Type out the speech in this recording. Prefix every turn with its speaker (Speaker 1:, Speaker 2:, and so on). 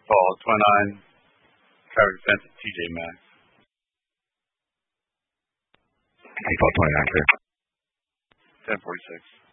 Speaker 1: Paul, 29, traffic offense at TJ Maxx.
Speaker 2: Paul, 29, clear.
Speaker 1: 1046.